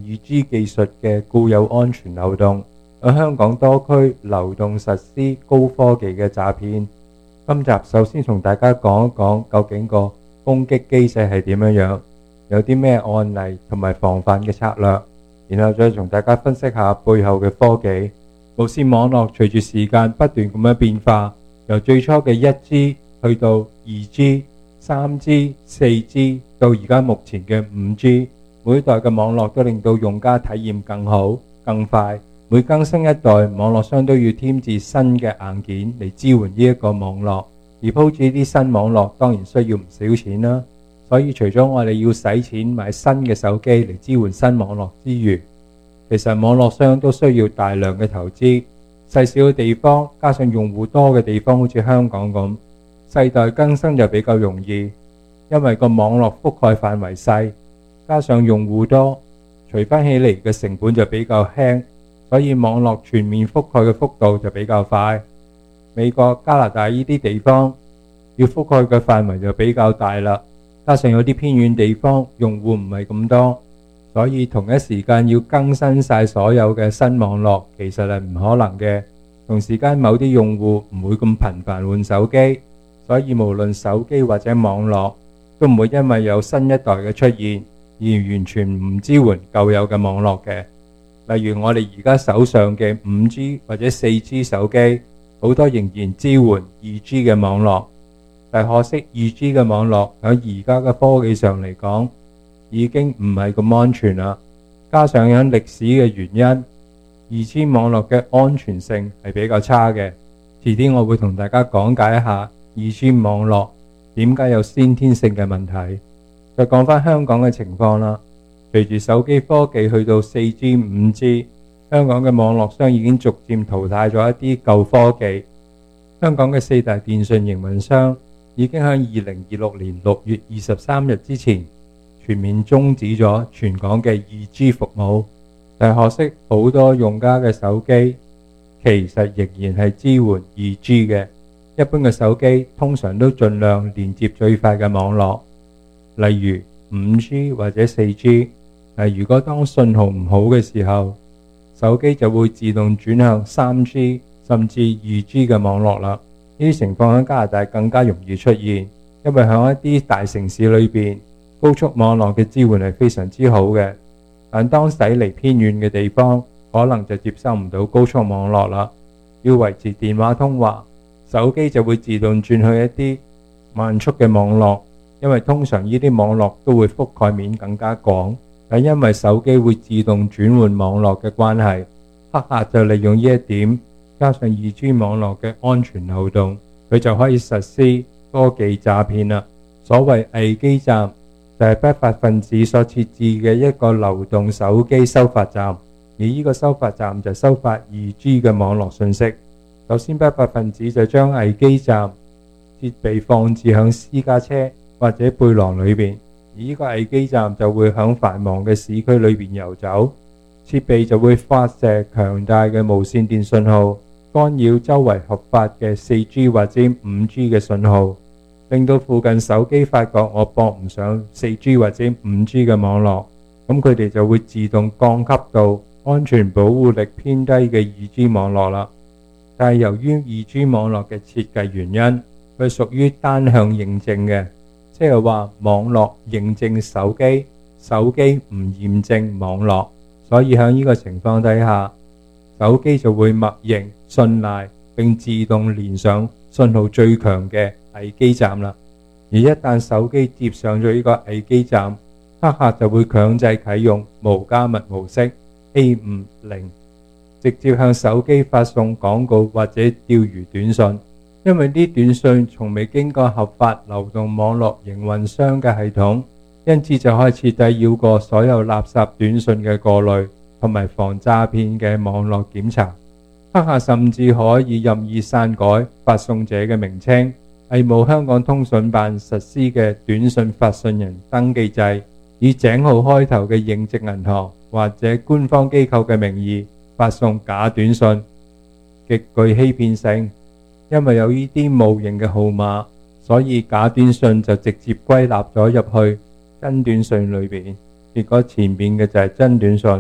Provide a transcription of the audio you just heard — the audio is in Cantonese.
2G 技術嘅固有安全漏洞，喺香港多區流動實施高科技嘅詐騙。今集首先同大家講一講究竟個攻擊機制係點樣，有啲咩案例同埋防範嘅策略，然後再同大家分析下背後嘅科技。無線網絡隨住時間不斷咁樣變化，由最初嘅 1G 去到 2G、3G、4G 到而家目前嘅 5G， 每一代嘅網絡都令到用家體驗更好、更快。每更新一代，網絡商都要添置新嘅硬件嚟支援呢一個網絡，而鋪置啲新網絡當然需要唔少錢啦。所以除咗我哋要使錢買新嘅手機嚟支援新網絡之餘，其實網絡商都需要大量嘅投資。細小嘅地方加上用戶多嘅地方，好似香港咁，世代更新就比較容易，因為個網絡覆蓋範圍細，加上用戶多，除翻起嚟嘅成本就比較輕，所以網絡全面覆蓋嘅幅度就比較快。美國、加拿大呢啲地方要覆蓋嘅範圍就比較大啦，加上有啲偏遠地方用戶唔係咁多，所以同一時間要更新晒所有嘅新網絡其實係唔可能嘅。同時間某啲用戶唔會咁頻繁換手機，所以無論手機或者網絡都唔會因為有新一代嘅出現而完全唔支援舊有嘅網絡嘅。例如我哋而家手上嘅 5G 或者 4G 手機，好多仍然支援 2G 嘅網絡，但可惜 2G 嘅網絡喺而家嘅科技上嚟講已經唔係咁安全啦。加上有歷史嘅原因， 2G 網絡嘅安全性係比較差嘅。遲啲我會同大家講解一下 2G 網絡點解有先天性嘅問題。再講返香港嘅情況啦，隨住手機科技去到 4G、5G， 香港嘅網絡商已經逐漸淘汰咗一啲舊科技。香港嘅4大電訊營運商已經喺2026年6月23日之前全面終止咗全港嘅 2G 服務，但可惜好多用家嘅手機其實仍然係支援 2G 嘅。一般嘅手機通常都盡量連接最快嘅網絡，例如 5G 或者 4G。但如果當信號唔好嘅時候，手機就會自動轉向 3G 甚至 2G 嘅網絡啦。呢啲情況喺加拿大更加容易出現，因為喺一啲大城市裏邊，高速網絡嘅支援係非常之好嘅，但當駛離偏遠嘅地方，可能就接收唔到高速網絡啦。要維持電話通話，手機就會自動轉去一啲慢速嘅網絡，因為通常呢啲網絡都會覆蓋面更加廣，但因為手機會自動轉換網絡嘅關係，黑客就利用呢一點，加上 2G 網絡嘅安全漏洞，佢就可以實施科技詐騙啦。所謂偽基站就係不法分子所設置嘅一個流動手機收發站，而呢個收發站就收發 2G 嘅網絡信息。首先不法分子就將偽基站設備放置響私家車或者背囊裏邊，而呢個偽基站就會響繁忙嘅市區裏邊遊走，設備就會發射強大嘅無線電信號，干擾周圍合法嘅 4G 或者 5G 嘅信號，令到附近手機發覺我駁唔上 4G 或者 5G 嘅網絡，咁佢哋就會自動降級到安全保護力偏低嘅 2G 網絡啦。但係由於 2G 網絡嘅設計原因，佢屬於單向認證嘅，即係話網絡認證手機，手機唔驗證網絡，所以喺呢個情況底下，手機就會默認信賴並自動連上信號最強嘅偽基站啦。而一旦手機接上咗呢個偽基站，黑客就會強制啟用無加密模式 A50， 直接向手機發送廣告或者釣魚短信。因為啲短信從未經過合法流動網絡營運商嘅系統，因此就可以徹底繞過所有垃圾短信嘅過濾同埋防詐騙嘅網絡檢查。黑客甚至可以任意刪改發送者嘅名稱，係冇香港通訊辦實施嘅短信發信人登記制，以井號開頭嘅認證銀行或者官方機構嘅名義發送假短信，極具欺騙性。因為有呢啲冒認嘅號碼，所以假短信就直接歸納咗入去真短信裏邊，結果前面嘅就係真短信。